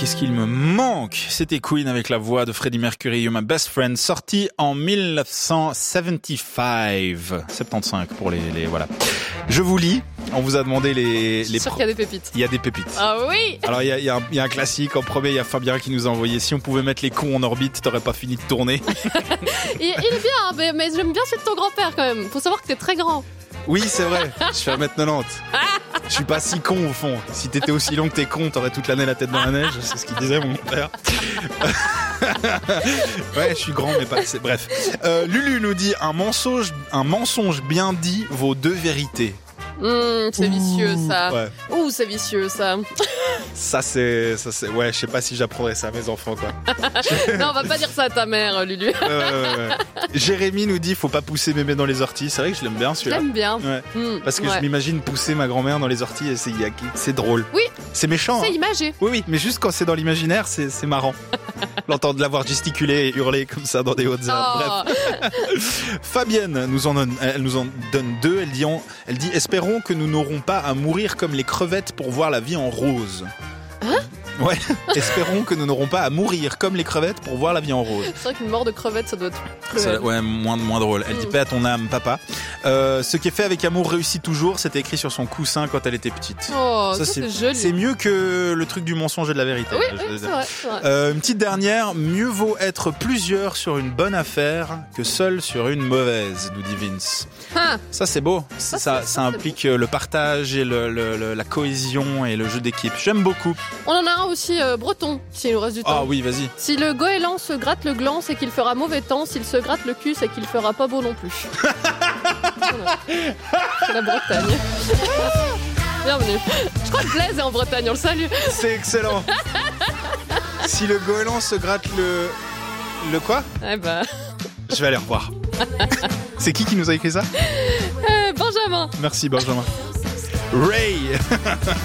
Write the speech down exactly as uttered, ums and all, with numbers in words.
qu'est-ce qu'il me manque? C'était Queen avec la voix de Freddie Mercury, You're My Best Friend, sorti en dix-neuf cent soixante-quinze. soixante-quinze pour les, les, voilà. Je vous lis. On vous a demandé les, Je suis les sûre pro- qu'il y a des pépites. Il y a des pépites. Ah oui. Alors il y a, il y a un, il y a un classique. En premier, il y a Fabien qui nous a envoyé. Si on pouvait mettre les cons en orbite, t'aurais pas fini de tourner. il, il est bien, mais, mais j'aime bien celui de ton grand-père quand même. Faut savoir que t'es très grand. Oui, c'est vrai. Je suis à un mètre quatre-vingt-dix. Je suis pas si con au fond. Si t'étais aussi long que t'es con, t'aurais toute l'année la tête dans la neige. C'est ce qu'il disait mon père. Ouais, je suis grand, mais pas assez. Bref. Euh, Lulu nous dit un mensonge, un mensonge bien dit vaut deux vérités. Mmh, c'est Ouh, vicieux ça. Ouais. Ouh, c'est vicieux ça. Ça c'est, ça c'est. Ouais, je sais pas si j'apprendrais ça à mes enfants quoi. Non, on va pas dire ça à ta mère, Lulu. Ouais, ouais, ouais, ouais. Jérémy nous dit faut pas pousser mémé dans les orties. C'est vrai que je l'aime bien Je celui-là. l'aime bien. Ouais. Mmh, Parce que ouais. je m'imagine pousser ma grand-mère dans les orties et c'est, y a- c'est drôle. Oui. C'est méchant. C'est hein. imagé. Oui, oui, mais juste quand c'est dans l'imaginaire, c'est, c'est marrant. L'entendre l'avoir gesticulé et hurler comme ça dans des hautes herbes. Oh. Bref. Fabienne nous en donne, elle nous en donne deux. Elle dit, on- elle dit espérons que nous n'aurons pas à mourir comme les crevettes pour voir la vie en rose. Hein? Ouais, espérons que nous n'aurons pas à mourir comme les crevettes pour voir la vie en rose. C'est vrai qu'une mort de crevette, ça doit être cruel. Ça, ouais, moins, moins drôle. Elle dit Mm. paix à ton âme, papa. Euh, ce qui est fait avec amour réussit toujours. C'était écrit sur son coussin quand elle était petite. Oh, ça, c'est joli. C'est mieux que le truc du mensonge et de la vérité. Oui, je oui, veux c'est dire. vrai, c'est vrai. Euh, une petite dernière, mieux vaut être plusieurs sur une bonne affaire que seul sur une mauvaise, nous dit Vince. Ah, Ça c'est beau, ça, Ça, ça, c'est- ça ça, c'est implique le partage et le, le- le- la cohésion et le jeu d'équipe. J'aime beaucoup. on en a un aussi euh, breton, s'il nous reste du temps. Ah oui, vas-y. Si le goéland se gratte le gland, c'est qu'il fera mauvais temps. S'il se gratte le cul, c'est qu'il fera pas beau non plus. Voilà. C'est la Bretagne. Bienvenue. Je crois que Blaise est en Bretagne, on le salue. C'est excellent. Si le goéland se gratte le... Le quoi? Eh ben, Je vais aller revoir. C'est qui qui nous a écrit ça? eh, Benjamin. Merci Benjamin. Ray.